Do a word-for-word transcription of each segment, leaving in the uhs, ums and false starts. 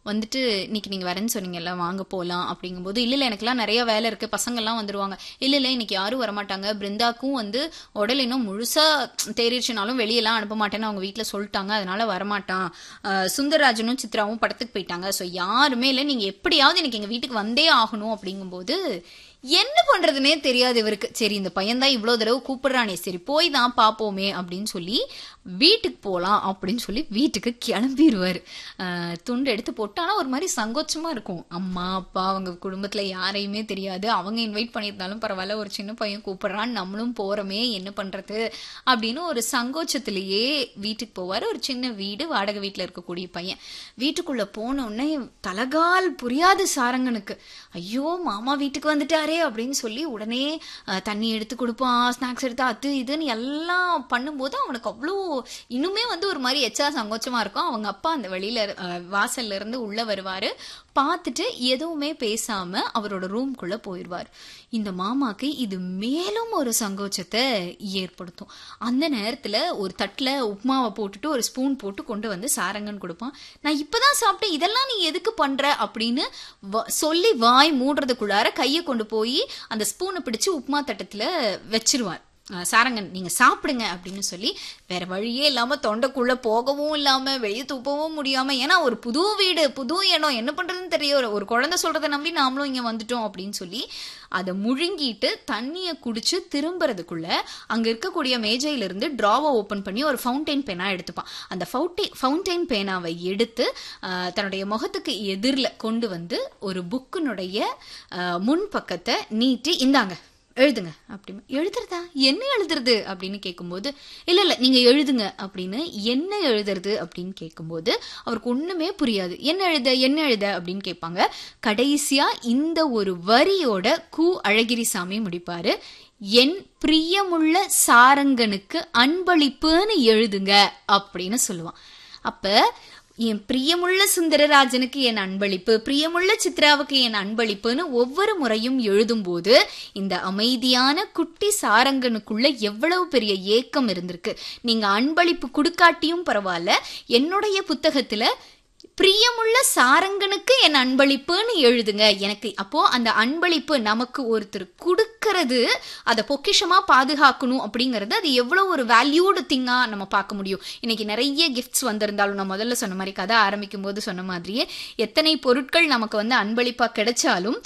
வந்துட்டு இன்னைக்கு நீங்க வரேன்னு சொன்னீங்கல்ல, வாங்க போலாம் அப்படிங்கும்போது, இல்ல இல்ல எனக்குலாம் நிறைய வேலை இருக்கு, பசங்கள்லாம் வந்துருவாங்க. இல்ல இல்ல இன்னைக்கு யாரும் வரமாட்டாங்க, பிருந்தாக்கும் வந்து உடல் இன்னும் முழுசா தேறிடுச்சுனாலும் வெளியெல்லாம் அனுப்ப மாட்டேன்னு அவங்க வீட்டுல சொல்லிட்டாங்க, அதனால வரமாட்டான். அஹ் சுந்தரராஜனும் சித்ராவும் படத்துக்கு போயிட்டாங்க, ஸோ யாருமே இல்லை, நீங்க எப்படியாவது எனக்கு எங்க வீட்டுக்கு வந்தே ஆகணும் அப்படிங்கும்போது என்ன பண்றதுனே தெரியாது இவருக்கு. சரி இந்த பையன் தான் இவ்வளவு தடவை கூப்பிடுறானே, சரி போய் தான் பாப்போமே அப்படின்னு சொல்லி வீட்டுக்கு போலாம் அப்படின்னு சொல்லி வீட்டுக்கு கிளம்பிடுவாரு. துண்டு எடுத்து போட்டு, ஆனா ஒரு மாதிரி சங்கோச்சமா இருக்கும். அம்மா அப்பா அவங்க குடும்பத்துல யாரையுமே தெரியாது, அவங்க இன்வைட் பண்ணியிருந்தாலும் பரவாயில்ல, ஒரு சின்ன பையன் கூப்பிடுறான், நம்மளும் போறோமே என்ன பண்றது அப்படின்னு ஒரு சங்கோச்சத்திலேயே வீட்டுக்கு போவாரு. ஒரு சின்ன வீடு, வாடகை வீட்டுல இருக்கக்கூடிய பையன். வீட்டுக்குள்ள போன உடனே தலகால் புரியாது சாரங்கனுக்கு. ஐயோ மாமா வீட்டுக்கு வந்துட்டாரே அப்படின்னு சொல்லி உடனே தண்ணி எடுத்து கொடுப்பான், ஸ்நாக்ஸ் எடுத்து அது இதுன்னு எல்லாம் பண்ணும்போது அவனுக்கு அவ்வளோ இன்னுமே வந்து ஒரு மாதிரி எச்சா சங்கோச்சமா இருக்கும். அவங்க அப்பா அந்த வெளியில வாசல்ல இருந்து உள்ள வருவாரு, பார்த்துட்டு எதுவுமே பேசாம அவரோட ரூம்குள்ள போயிடுவார். இந்த மாமாக்கு இது மேலும் ஒரு சங்கோச்சத்தை ஏற்படுத்தும். அந்த நேரத்துல ஒரு தட்டுல உப்புமாவை போட்டுட்டு ஒரு ஸ்பூன் போட்டு கொண்டு வந்து சாரங்கன் கொடுப்பான். நான் இப்பதான் சாப்பிட்டேன், இதெல்லாம் நீ எதுக்கு பண்ற அப்படின்னு சொல்லி வாய் மூடுறதுக்குள்ளார கையை கொண்டு போய் அந்த ஸ்பூனை பிடிச்சு உப்புமா தட்டத்துல வச்சிருவார். சாரங்கன் நீங்க சாப்பிடுங்க அப்படின்னு சொல்லி வேற வழியே இல்லாம தொண்டைக்குள்ள போகவும் இல்லாம வெளியே துப்பவும் முடியாம, ஏன்னா ஒரு புது வீடு புது இடம் என்ன பண்றதுன்னு தெரிய, ஒரு குழந்தை சொல்றதை நம்பி நாமளும் இங்க வந்துட்டோம் அப்படின்னு சொல்லி அதை முழுங்கிட்டு தண்ணியை குடிச்சு திரும்புறதுக்குள்ள அங்க இருக்கக்கூடிய மேஜையில இருந்து டிராவை ஓபன் பண்ணி ஒரு ஃபவுண்டைன் பேனா எடுத்துப்பான். அந்த ஃபவுண்டைன் பேனாவை எடுத்து தன்னுடைய முகத்துக்கு எதிரில் கொண்டு வந்து ஒரு புக்கினுடைய முன் பக்கத்தை நீட்டி, இந்தாங்க எழுதுங்க அப்படின்னு. எழுதுறதா, என்ன எழுதுறது அப்படின்னு கேட்கும்போது, இல்ல இல்ல நீங்க எழுதுங்க அப்படின்னு. என்ன எழுதுறது அப்படின்னு கேட்கும்போது அவருக்கு ஒண்ணுமே புரியாது. என்ன எழுத என்ன எழுத அப்படின்னு கேட்பாங்க. கடைசியா இந்த ஒரு வரியோட கு அழகிரிசாமி முடிப்பாரு, என் பிரியமுள்ள சாரங்கனுக்கு அன்பளிப்புன்னு எழுதுங்க அப்படின்னு சொல்லுவான். அப்ப என் பிரியமுள்ள சுந்தரராஜனுக்கு என் அன்பளிப்பு, பிரியமுள்ள சித்ராவுக்கு என் அன்பளிப்புன்னு ஒவ்வொரு முறையும் எழுதும் போது இந்த அமைதியான குட்டி சாரங்கனுக்குள்ள எவ்வளவு பெரிய ஏக்கம் இருந்திருக்கு. நீங்க அன்பளிப்பு கொடுக்காட்டியும் பரவாயில்ல, என்னுடைய புத்தகத்துல பிரியமுள்ள சாரங்கனுக்கு என் அன்பளிப்புன்னு எழுதுங்க எனக்கு. அப்போ அந்த அன்பளிப்பு நமக்கு ஒருத்தர் கொடுக்கறது, அதை பொக்கிஷமா பாதுகாக்கணும் அப்படிங்கறது, அது எவ்வளவு ஒரு வேல்யூடு திங்கா நம்ம பார்க்க முடியும். இன்னைக்கு நிறைய கிஃப்ட்ஸ் வந்திருந்தாலும், நான் முதல்ல சொன்ன மாதிரி கதை ஆரம்பிக்கும் போது சொன்ன மாதிரியே எத்தனை பொருட்கள் நமக்கு வந்து அன்பளிப்பா கிடைச்சாலும்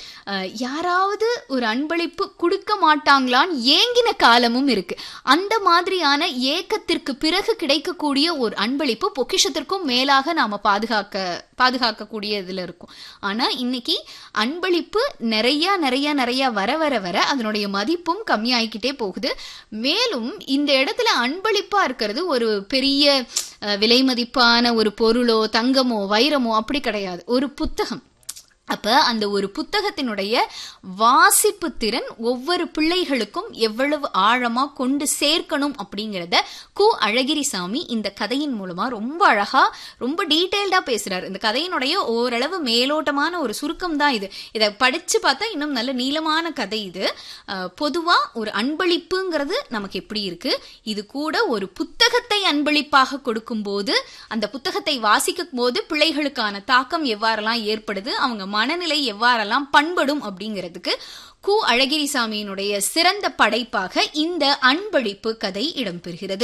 யாராவது ஒரு அன்பளிப்பு கொடுக்க மாட்டாங்களான்னு ஏங்கின காலமும் இருக்கு. அந்த மாதிரியான ஏக்கத்திற்கு பிறகு கிடைக்கக்கூடிய ஒரு அன்பளிப்பு பொக்கிஷத்திற்கும் மேலாக நாம பாதுகாக்க பாதுகாக்கக்கூடிய இதுல இருக்கும். ஆனா இன்னைக்கு அன்பளிப்பு நிறைய நிறைய நிறைய வர வர வர அதனுடைய மதிப்பும் கம்மியாயிக்கிட்டே போகுது. மேலும் இந்த இடத்துல அன்பளிப்பா இருக்கிறது ஒரு பெரிய விலை மதிப்பான ஒரு பொருளோ தங்கமோ வைரமோ அப்படி கிடையாது, ஒரு புத்தகம். அப்ப அந்த ஒரு புத்தகத்தினுடைய வாசிப்பு திறன் ஒவ்வொரு பிள்ளைகளுக்கும் எவ்வளவு ஆழமா கொண்டு சேர்க்கணும் அப்படிங்கிறத கு அழகிரிசாமி இந்த கதையின் மூலமா ரொம்ப அழகா ரொம்ப டீடைல்டா பேசுறாரு. இந்த கதையினுடைய ஓரளவு மேலோட்டமான ஒரு சுருக்கம் தான் இது. இதை படிச்சு பார்த்தா இன்னும் நல்ல நீளமான கதை இது. பொதுவா ஒரு அன்பளிப்புங்கிறது நமக்கு எப்படி இருக்கு, இது கூட ஒரு புத்தகத்தை அன்பளிப்பாக கொடுக்கும் போது அந்த புத்தகத்தை வாசிக்கும் போது பிள்ளைகளுக்கான தாக்கம் எவ்வாறெல்லாம் ஏற்படுது, அவங்க மனநிலை எவ்வாறெல்லாம் பண்படும் அப்படிங்கிறதுக்கு கு அழகிரிசாமியினுடைய சிறந்த படைப்பாக இந்த அன்பளிப்பு கதை இடம்பெறுகிறது.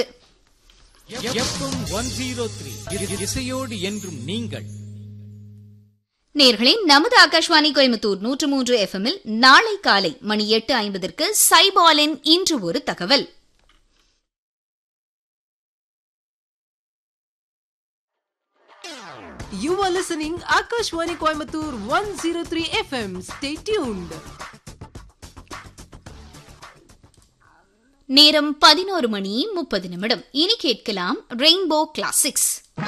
இசையோடு என்றும் நீங்கள் நேயர்களே, நமது ஆகாஷ்வாணி கோயம்புத்தூர் நூற்று மூன்று எஃப் எம்மில் நாளை காலை மணி எட்டு ஐம்பதற்கு சைபாலின் இன்று ஒரு தகவல். You are listening Akashwani Coimbatore one oh three F M. Stay tuned. நேரம் பதினோரு மணி முப்பது நிமிடம். இனி கேட்கலாம் ரெயின்போ கிளாசிக்ஸ்.